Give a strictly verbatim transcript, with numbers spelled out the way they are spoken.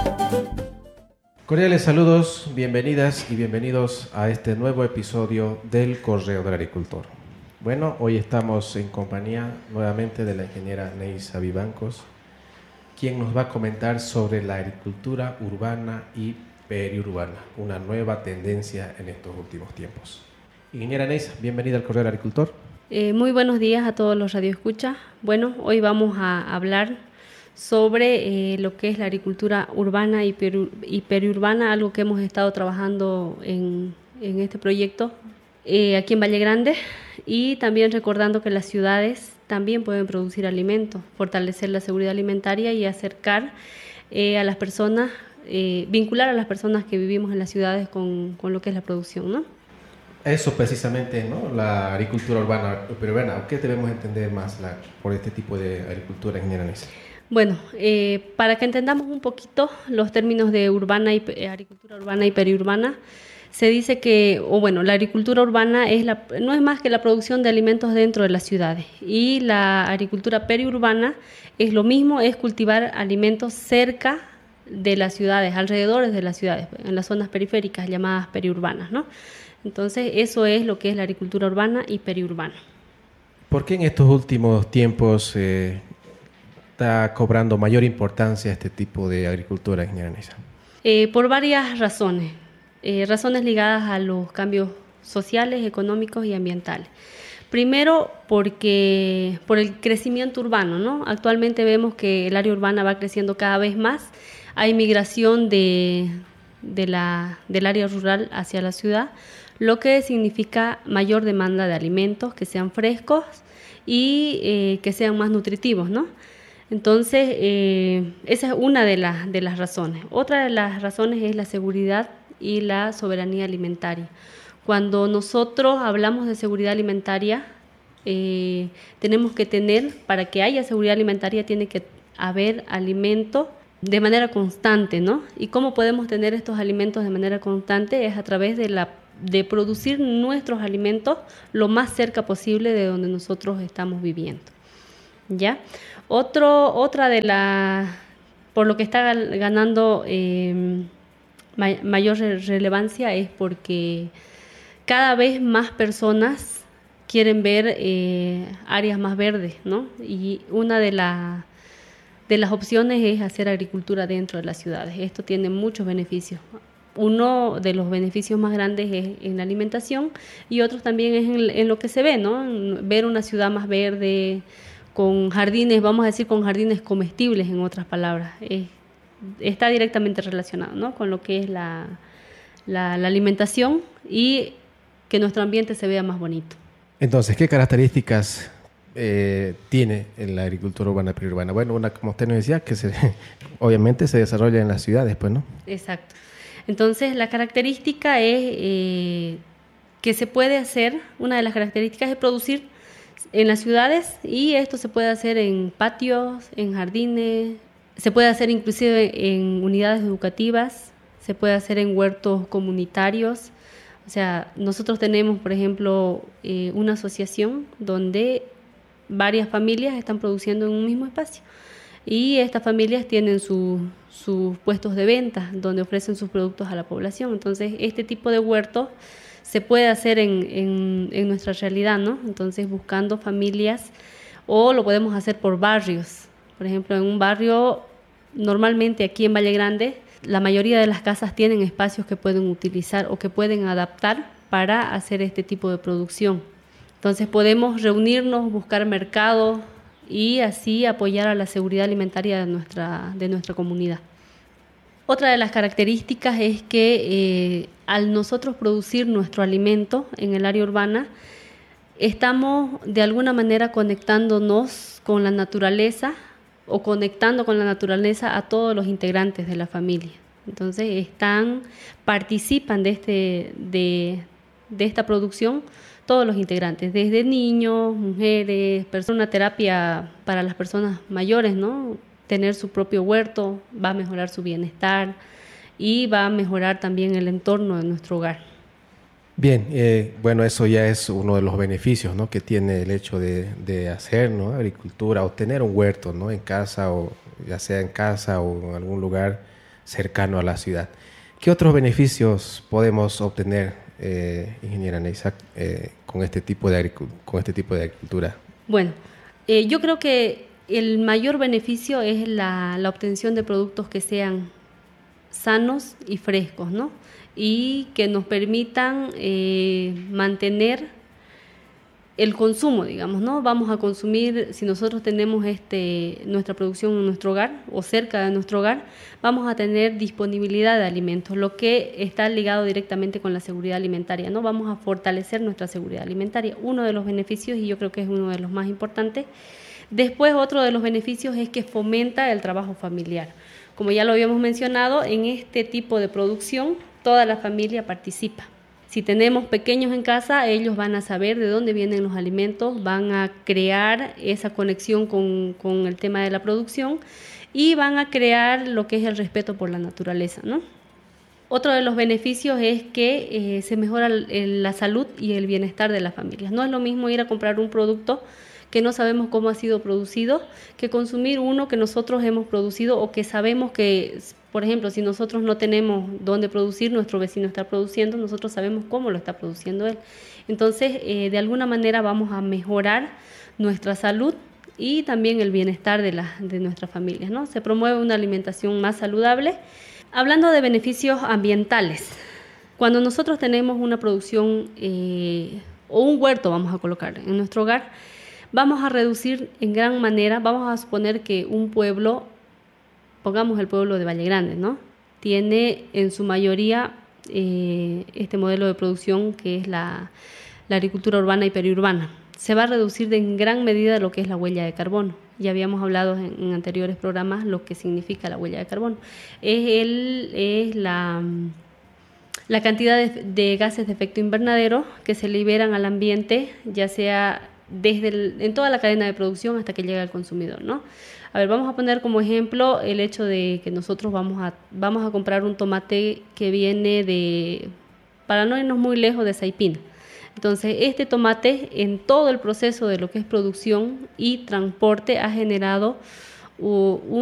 Cordiales saludos, bienvenidas y bienvenidos a este nuevo episodio del Correo del Agricultor. Bueno, hoy estamos en compañía nuevamente de la ingeniera Neisa Vivancos, quien nos va a comentar sobre la agricultura urbana y periurbana, una nueva tendencia en estos últimos tiempos. Ingeniera Neisa, bienvenida al Correo del Agricultor. Eh, muy buenos días a todos los radioescuchas. Bueno, hoy vamos a hablar sobre eh, lo que es la agricultura urbana y, peri- y periurbana, algo que hemos estado trabajando en, en este proyecto eh, aquí en Valle Grande, y también recordando que las ciudades también pueden producir alimentos, fortalecer la seguridad alimentaria y acercar eh, a las personas, eh, vincular a las personas que vivimos en las ciudades con, con lo que es la producción, ¿no? Eso precisamente, ¿no? La agricultura urbana o periurbana. ¿Qué debemos entender más la, por este tipo de agricultura, ingeniera Neisa? Bueno, eh, para que entendamos un poquito los términos de urbana y eh, agricultura urbana y periurbana, se dice que, o bueno, la agricultura urbana es la, no es más que la producción de alimentos dentro de las ciudades, y la agricultura periurbana es lo mismo, es cultivar alimentos cerca de las ciudades, alrededor de las ciudades, en las zonas periféricas llamadas periurbanas, ¿no? Entonces, eso es lo que es la agricultura urbana y periurbana. ¿Por qué en estos últimos tiempos eh, está cobrando mayor importancia este tipo de agricultura, ingeniera Neisa? Eh, por varias razones, eh, razones ligadas a los cambios sociales, económicos y ambientales. Primero, porque por el crecimiento urbano, ¿no? Actualmente vemos que el área urbana va creciendo cada vez más, hay migración de, de la, del área rural hacia la ciudad, lo que significa mayor demanda de alimentos que sean frescos y eh, que sean más nutritivos, ¿no? Entonces, eh, esa es una de, la, de las razones. Otra de las razones es la seguridad y la soberanía alimentaria. Cuando nosotros hablamos de seguridad alimentaria, eh, tenemos que tener, para que haya seguridad alimentaria, tiene que haber alimentos de manera constante, ¿no? ¿Y cómo podemos tener estos alimentos de manera constante? Es a través de, la, de producir nuestros alimentos lo más cerca posible de donde nosotros estamos viviendo, ¿ya? Otro, otra de las, por lo que está ganando eh, may, mayor relevancia es porque cada vez más personas quieren ver eh, áreas más verdes, ¿no? Y una de, la, de las opciones es hacer agricultura dentro de las ciudades. Esto tiene muchos beneficios. Uno de los beneficios más grandes es en la alimentación, y otros también es en, en lo que se ve, ¿no? En ver una ciudad más verde, con jardines, vamos a decir, con jardines comestibles, en otras palabras. Es, está directamente relacionado, ¿no?, con lo que es la, la, la alimentación y que nuestro ambiente se vea más bonito. Entonces, ¿qué características eh, tiene en la agricultura urbana y periurbana? Bueno, una, como usted nos decía, que se, obviamente se desarrolla en las ciudades, pues, ¿no? Exacto. Entonces, la característica es eh, que se puede hacer, una de las características es producir en las ciudades, y esto se puede hacer en patios, en jardines, se puede hacer inclusive en unidades educativas, se puede hacer en huertos comunitarios. O sea, nosotros tenemos, por ejemplo, eh, una asociación donde varias familias están produciendo en un mismo espacio, y estas familias tienen su, sus puestos de venta donde ofrecen sus productos a la población. Entonces, este tipo de huertos se puede hacer en, en, en nuestra realidad, ¿no? Entonces, buscando familias, o lo podemos hacer por barrios. Por ejemplo, en un barrio, normalmente aquí en Valle Grande, la mayoría de las casas tienen espacios que pueden utilizar o que pueden adaptar para hacer este tipo de producción. Entonces, podemos reunirnos, buscar mercados y así apoyar a la seguridad alimentaria de nuestra, de nuestra comunidad. Otra de las características es que eh, al nosotros producir nuestro alimento en el área urbana, estamos de alguna manera conectándonos con la naturaleza, o conectando con la naturaleza a todos los integrantes de la familia. Entonces, están, participan de, este, de, de esta producción todos los integrantes, desde niños, mujeres, personas, una terapia para las personas mayores, ¿no? Tener su propio huerto va a mejorar su bienestar y va a mejorar también el entorno de nuestro hogar. Bien, eh, bueno, eso ya es uno de los beneficios, ¿no?, que tiene el hecho de, de hacer, ¿no?, agricultura, o tener un huerto, ¿no?, en casa, o ya sea en casa o en algún lugar cercano a la ciudad. ¿Qué otros beneficios podemos obtener, eh, ingeniera Neisa, eh, con, este tipo de con este tipo de agricultura? Bueno, eh, yo creo que el mayor beneficio es la, la obtención de productos que sean sanos y frescos, ¿no? Y que nos permitan eh, mantener el consumo, digamos, ¿no? Vamos a consumir, si nosotros tenemos este, nuestra producción en nuestro hogar o cerca de nuestro hogar, vamos a tener disponibilidad de alimentos, lo que está ligado directamente con la seguridad alimentaria, ¿no? Vamos a fortalecer nuestra seguridad alimentaria, uno de los beneficios, y yo creo que es uno de los más importantes. Después, otro de los beneficios es que fomenta el trabajo familiar. Como ya lo habíamos mencionado, en este tipo de producción toda la familia participa. Si tenemos pequeños en casa, ellos van a saber de dónde vienen los alimentos, van a crear esa conexión con, con el tema de la producción y van a crear lo que es el respeto por la naturaleza, ¿no? Otro de los beneficios es que eh, se mejora el, la salud y el bienestar de las familias. No es lo mismo ir a comprar un producto que no sabemos cómo ha sido producido, que consumir uno que nosotros hemos producido o que sabemos que, por ejemplo, si nosotros no tenemos dónde producir, nuestro vecino está produciendo, nosotros sabemos cómo lo está produciendo él. Entonces, eh, de alguna manera vamos a mejorar nuestra salud y también el bienestar de, la, de nuestras familias, ¿no? Se promueve una alimentación más saludable. Hablando de beneficios ambientales, cuando nosotros tenemos una producción eh, o un huerto, vamos a colocar en nuestro hogar, vamos a reducir en gran manera, vamos a suponer que un pueblo, pongamos el pueblo de Valle Grande, ¿no? Tiene en su mayoría eh, este modelo de producción que es la, la agricultura urbana y periurbana. Se va a reducir de en gran medida lo que es la huella de carbono. Ya habíamos hablado en, en anteriores programas lo que significa la huella de carbono. Es, el, es la, la cantidad de, de gases de efecto invernadero que se liberan al ambiente, ya sea desde el, en toda la cadena de producción hasta que llega al consumidor, ¿no? A ver, vamos a poner como ejemplo el hecho de que nosotros vamos a, vamos a comprar un tomate que viene de, para no irnos muy lejos, de Saipina. Entonces, este tomate en todo el proceso de lo que es producción y transporte ha generado uh, un